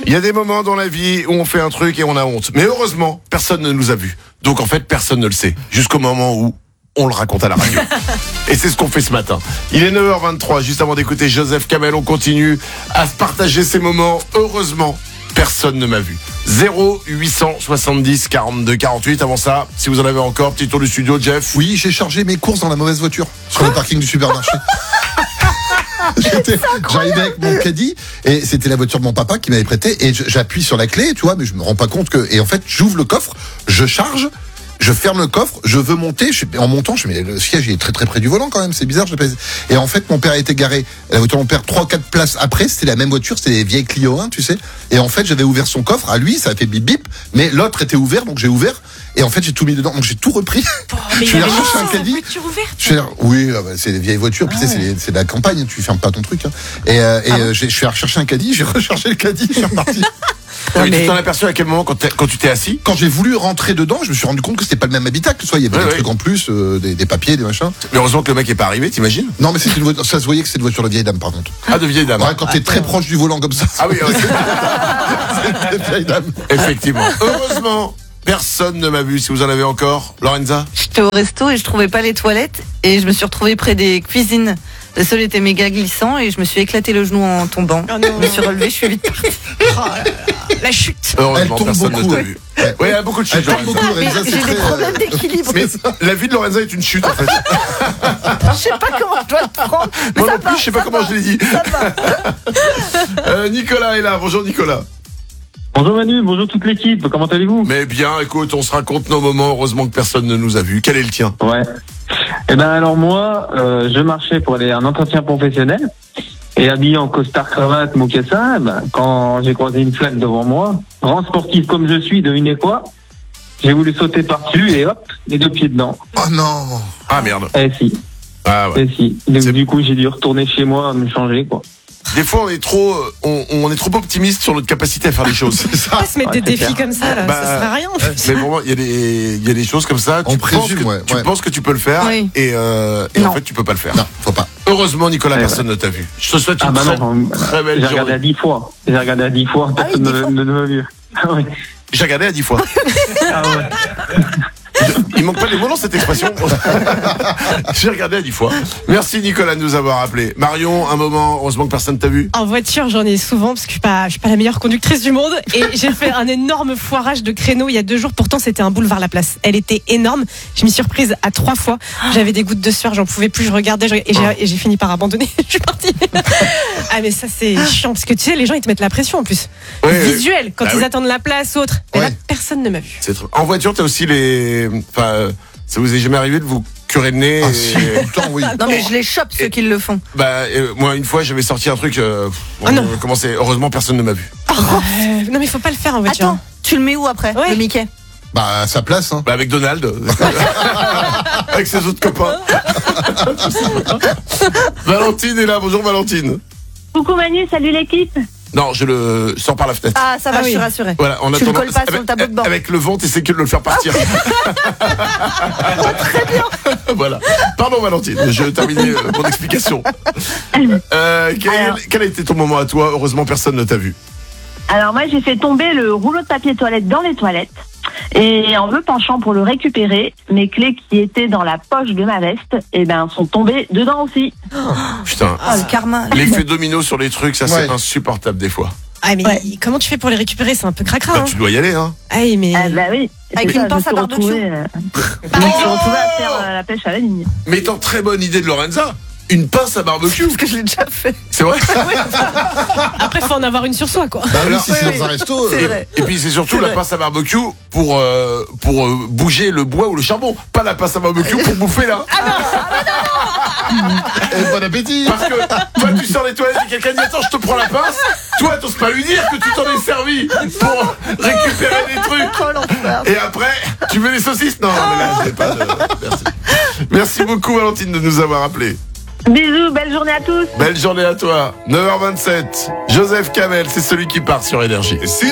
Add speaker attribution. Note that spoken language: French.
Speaker 1: Il y a des moments dans la vie où on fait un truc et on a honte. Mais heureusement, personne ne nous a vus. Donc en fait, personne ne le sait. Jusqu'au moment où on le raconte à la radio. Et c'est ce qu'on fait ce matin. Il est 9h23, juste avant d'écouter Joseph Kamel, on continue à se partager ces moments. Heureusement, personne ne m'a vu. 0870 42 48. Avant ça, si vous en avez encore, petit tour du studio, Jeff.
Speaker 2: Oui, j'ai chargé mes courses dans la mauvaise voiture sur le parking du supermarché. J'arrivais avec mon caddie et c'était la voiture de mon papa qui m'avait prêté et j'appuie sur la clé, tu vois, mais je me rends pas compte que, et en fait j'ouvre le coffre, je charge, je ferme le coffre, je veux monter, en montant, je mais le siège il est très très près du volant quand même, c'est bizarre, et en fait mon père était garé, la voiture de mon père 3-4 places après, c'était la même voiture, c'était les vieilles Clio 1, tu sais, et en fait j'avais ouvert son coffre, à lui ça a fait bip bip, mais l'autre était ouvert, donc j'ai ouvert, et en fait j'ai tout mis dedans, donc j'ai tout repris.
Speaker 3: Mais
Speaker 2: je suis allé chercher un caddie. Oui, c'est des vieilles voitures, puis tu sais, c'est de la campagne, tu fermes pas ton truc, hein. Je suis allé rechercher un caddie, j'ai rechargé le caddie, je suis reparti.
Speaker 1: Tu t'en as aperçu à quel moment quand tu t'es assis?
Speaker 2: Quand j'ai voulu rentrer dedans, je me suis rendu compte que c'était pas le même habitacle. Soit il y avait des trucs en plus, des papiers, des machins.
Speaker 1: Mais heureusement que le mec est pas arrivé, t'imagines?
Speaker 2: Non, mais c'était une voiture, ça se voyait que c'était une voiture de vieille dame, par contre.
Speaker 1: Ah, de vieille dame.
Speaker 2: Ouais, quand t'es très proche du volant comme ça.
Speaker 1: Ah oui,
Speaker 2: c'est de vieille dame.
Speaker 1: Effectivement. Heureusement, personne ne m'a vu. Si vous en avez encore, Lorenza?
Speaker 4: J'étais au resto et je trouvais pas les toilettes et je me suis retrouvée près des cuisines. Le sol était méga glissant et je me suis éclaté le genou en tombant.
Speaker 3: Oh
Speaker 4: Je me suis relevée, je suis vite partie.
Speaker 3: Oh là là, la chute.
Speaker 1: Heureusement,
Speaker 2: Elle tombe
Speaker 1: personne
Speaker 2: beaucoup,
Speaker 1: ne t'a vu. Ouais, il y a beaucoup de chutes.
Speaker 2: Elle tombe
Speaker 1: Lorenza.
Speaker 2: beaucoup, Lorenza, c'est
Speaker 4: J'ai des
Speaker 2: très...
Speaker 4: problèmes d'équilibre.
Speaker 1: Mais la vie de Lorenza est une chute, en fait.
Speaker 4: Je sais pas comment je dois le prendre. Mais
Speaker 1: Moi
Speaker 4: ça
Speaker 1: non plus,
Speaker 4: va,
Speaker 1: je sais pas
Speaker 4: ça
Speaker 1: comment
Speaker 4: va,
Speaker 1: je l'ai dit.
Speaker 4: ça va.
Speaker 1: Nicolas est là. Bonjour, Nicolas.
Speaker 5: Bonjour Manu, bonjour toute l'équipe, comment allez-vous?
Speaker 1: Mais bien, écoute, on se raconte nos moments. Heureusement que personne ne nous a vus. Quel est le tien?
Speaker 5: Ouais. Eh ben alors moi, je marchais pour aller à un entretien professionnel et habillé en costard cravate mocassin, quand j'ai croisé une flaque devant moi, grand sportif comme je suis, devinez quoi? J'ai voulu sauter par-dessus et hop, les deux pieds dedans.
Speaker 2: Oh non.
Speaker 1: Ah merde.
Speaker 5: Eh si,
Speaker 1: Ah ouais.
Speaker 5: eh si. Donc du coup j'ai dû retourner chez moi, me changer quoi.
Speaker 1: Des fois, on est trop optimiste sur notre capacité à faire des choses. C'est ça.
Speaker 3: Pas se mettre des
Speaker 5: c'est
Speaker 3: défis
Speaker 5: clair.
Speaker 3: comme ça, là,
Speaker 1: Bah,
Speaker 3: ça sert à rien.
Speaker 1: Mais pour moi, il y a des choses comme ça.
Speaker 2: On présume,
Speaker 1: Tu penses que tu peux le faire
Speaker 4: Oui.
Speaker 1: et en
Speaker 4: Non.
Speaker 1: fait, tu peux pas le faire.
Speaker 2: Non, faut pas.
Speaker 1: Heureusement, Nicolas,
Speaker 5: Ouais,
Speaker 1: personne ne t'a vu. Je te souhaite une
Speaker 5: Ah bah
Speaker 1: très,
Speaker 5: non,
Speaker 1: très belle
Speaker 5: j'ai regardé
Speaker 1: journée.
Speaker 5: à 10 fois. J'ai regardé à 10 fois,
Speaker 4: Ah oui,
Speaker 5: personne
Speaker 4: 10 fois.
Speaker 5: ne m'a vu. Ah ouais.
Speaker 1: J'ai regardé à 10 fois.
Speaker 5: Ah ouais.
Speaker 1: Il manque pas des mots dans cette expression. J'ai regardé à 10 fois. Merci Nicolas de nous avoir appelé. Marion, un moment, heureusement que personne t'a vu.
Speaker 3: En voiture, j'en ai souvent parce que je suis pas la meilleure conductrice du monde et j'ai fait un énorme foirage de créneau il y a 2 jours. Pourtant, c'était un boulevard La Place. Elle était énorme. Je m'y suis reprise à 3 fois. J'avais des gouttes de sueur, j'en pouvais plus. Je regardais et j'ai fini par abandonner. Je suis partie. Ah mais ça c'est chiant parce que tu sais, les gens ils te mettent la pression en plus.
Speaker 1: Ouais,
Speaker 3: Visuel quand
Speaker 1: Bah
Speaker 3: ils
Speaker 1: oui.
Speaker 3: attendent la place ou autre. Mais là,
Speaker 2: Ouais.
Speaker 3: personne ne m'a vu.
Speaker 1: En voiture, t'as aussi ça vous est jamais arrivé de vous curer le nez
Speaker 2: Ah
Speaker 1: et-
Speaker 2: si, tout le temps, oui.
Speaker 4: Non mais je les chope ceux qui le font.
Speaker 1: Moi, une fois, j'avais sorti un truc.
Speaker 3: Ah non.
Speaker 1: Heureusement, personne ne m'a vu.
Speaker 3: Non mais faut pas le faire en voiture.
Speaker 4: Attends, tu le mets où après,
Speaker 3: Ouais.
Speaker 4: le Mickey?
Speaker 2: Bah, à sa place, hein.
Speaker 1: Avec Donald, avec ses autres copains. Valentine est là. Bonjour Valentine.
Speaker 6: Coucou Manu, salut l'équipe.
Speaker 1: Non, je le sors par la fenêtre.
Speaker 4: Ah ça va,
Speaker 3: Ah
Speaker 4: je
Speaker 3: oui.
Speaker 4: suis rassurée.
Speaker 1: Voilà, en
Speaker 4: Tu le
Speaker 1: attendant,
Speaker 4: colles pas sur le tableau de bord.
Speaker 1: avec le vent, t'essaies que de le faire partir.
Speaker 4: Très bien.
Speaker 1: Voilà. Pardon Valentine, je termine mon explication. Quel a été ton moment à toi? Heureusement, personne ne t'a vu.
Speaker 6: Alors moi j'ai fait tomber le rouleau de papier toilette dans les toilettes et en me penchant pour le récupérer, mes clés qui étaient dans la poche de ma veste, sont tombées dedans aussi.
Speaker 1: Putain.
Speaker 4: Oh le karma.
Speaker 1: L'effet domino sur les trucs, ça c'est
Speaker 2: Ouais.
Speaker 1: insupportable des fois.
Speaker 3: Ah mais
Speaker 6: Ouais.
Speaker 3: comment tu fais pour les récupérer? C'est un peu cracra.
Speaker 1: Bah,
Speaker 3: Hein.
Speaker 1: tu dois y aller, hein.
Speaker 3: Ah mais
Speaker 6: Ah bah oui.
Speaker 4: Avec
Speaker 6: C'est
Speaker 4: une
Speaker 6: ça,
Speaker 4: pince
Speaker 6: je
Speaker 4: à
Speaker 6: me suis
Speaker 4: barbecue.
Speaker 6: retrouvée, je me suis retrouvée à faire la pêche à la ligne.
Speaker 1: Mais étant très bonne idée de Lorenza, une pince à barbecue.
Speaker 4: Parce que je l'ai déjà fait.
Speaker 1: C'est vrai.
Speaker 3: après faut en avoir une sur soi quoi.
Speaker 2: Bah oui,
Speaker 1: Alors,
Speaker 2: si c'est
Speaker 4: oui,
Speaker 2: dans un resto.
Speaker 4: c'est vrai.
Speaker 1: Et puis c'est surtout
Speaker 4: C'est
Speaker 1: la
Speaker 4: vrai.
Speaker 1: pince à barbecue pour bouger le bois ou le charbon, pas la pince à barbecue pour bouffer là.
Speaker 2: Bon appétit.
Speaker 1: Parce que toi tu sors les toilettes et quelqu'un dit attends je te prends la pince, toi t'oses pas lui dire que tu t'en es servi pour récupérer des trucs.
Speaker 4: Oh l'enfer.
Speaker 1: Et après tu veux les saucisses? Non mais là je n'ai pas de... Merci. Merci beaucoup Valentine de nous avoir appelés.
Speaker 6: Bisous, belle journée à tous.
Speaker 1: Belle journée à toi. 9h27. Joseph Kamel, c'est celui qui part sur Énergie.